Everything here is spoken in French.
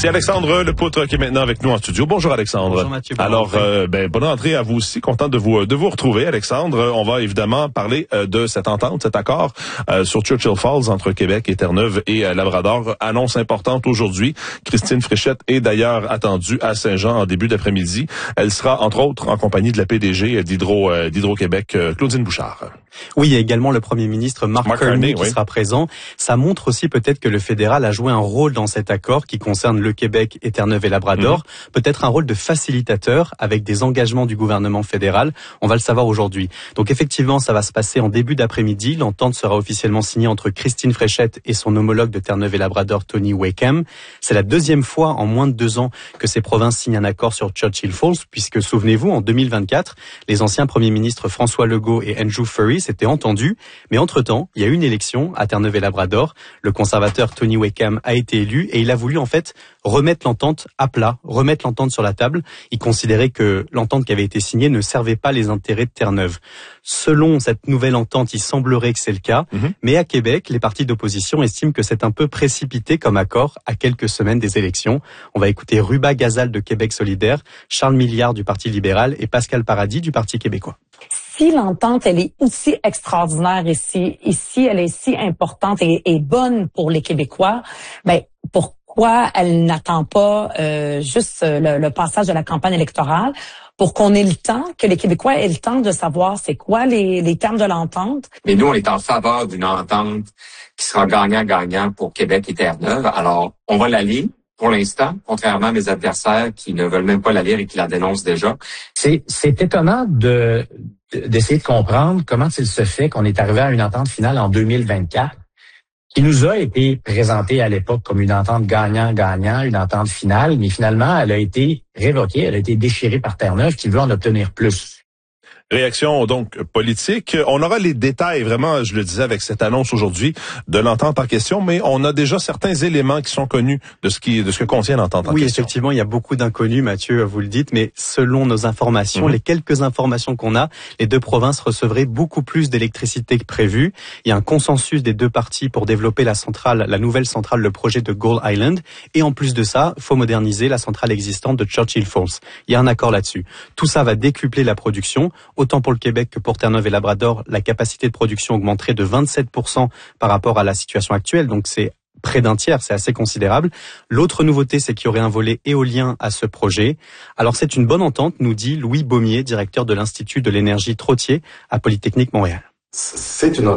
C'est Alexandre Lepoutre qui est maintenant avec nous en studio. Bonjour Alexandre. Bonjour Mathieu. Alors, bonne entrée à vous aussi. Content de vous retrouver, Alexandre. On va évidemment parler de cette entente, cet accord sur Churchill Falls entre Québec et Terre-Neuve et Labrador. Annonce importante aujourd'hui. Christine Fréchette est d'ailleurs attendue à Saint-Jean en début d'après-midi. Elle sera entre autres en compagnie de la PDG d'Hydro-Québec, Claudine Bouchard. Oui, il y a également le Premier ministre Mark Carney qui sera présent. Ça montre aussi peut-être que le fédéral a joué un rôle dans cet accord qui concerne le Québec et Terre-Neuve et Labrador. Peut-être un rôle de facilitateur avec des engagements du gouvernement fédéral. On va le savoir aujourd'hui. Donc effectivement, ça va se passer en début d'après-midi. L'entente sera officiellement signée entre Christine Fréchette et son homologue de Terre-Neuve et Labrador, Tony Wakeham. C'est la deuxième fois en moins de 2 ans que ces provinces signent un accord sur Churchill Falls, puisque souvenez-vous, en 2024, les anciens premiers ministres François Legault et Andrew Furey s'étaient entendus. Mais entre-temps, il y a eu une élection à Terre-Neuve et Labrador. Le conservateur Tony Wakeham a été élu et il a voulu en fait remettre l'entente à plat, remettre l'entente sur la table. Il considérait que l'entente qui avait été signée ne servait pas les intérêts de Terre-Neuve. Selon cette nouvelle entente, il semblerait que c'est le cas. Mais à Québec, les partis d'opposition estiment que c'est un peu précipité comme accord à quelques semaines des élections. On va écouter Ruba Gazal de Québec solidaire, Charles Milliard du Parti libéral et Pascal Paradis du Parti québécois. Si l'entente, elle est aussi extraordinaire ici, elle est si importante et bonne pour les Québécois, pourquoi elle n'attend pas juste le passage de la campagne électorale pour qu'on ait le temps, que les Québécois aient le temps de savoir c'est quoi les termes de l'entente? Mais nous, on est en faveur d'une entente qui sera gagnant-gagnant pour Québec et Terre-Neuve. Alors, on va la lire. Pour l'instant, contrairement à mes adversaires qui ne veulent même pas la lire et qui la dénoncent déjà. C'est étonnant d'essayer de comprendre comment il se fait qu'on est arrivé à une entente finale en 2024 qui nous a été présentée à l'époque comme une entente gagnant-gagnant, une entente finale, mais finalement, elle a été révoquée, elle a été déchirée par Terre-Neuve qui veut en obtenir plus. Réaction donc politique. On aura les détails, vraiment, je le disais avec cette annonce aujourd'hui, de l'entente en question, mais on a déjà certains éléments qui sont connus de ce que contient l'entente en question. Oui, effectivement, il y a beaucoup d'inconnus, Mathieu, vous le dites, mais selon nos informations, les quelques informations qu'on a, les deux provinces recevraient beaucoup plus d'électricité que prévu. Il y a un consensus des deux parties pour développer la nouvelle centrale, le projet de Gull Island, et en plus de ça, il faut moderniser la centrale existante de Churchill Falls. Il y a un accord là-dessus. Tout ça va décupler la production. Autant pour le Québec que pour Terre-Neuve et Labrador, la capacité de production augmenterait de 27% par rapport à la situation actuelle. Donc c'est près d'un tiers, c'est assez considérable. L'autre nouveauté, c'est qu'il y aurait un volet éolien à ce projet. Alors c'est une bonne entente, nous dit Louis Baumier, directeur de l'Institut de l'énergie Trottier à Polytechnique Montréal. C'est une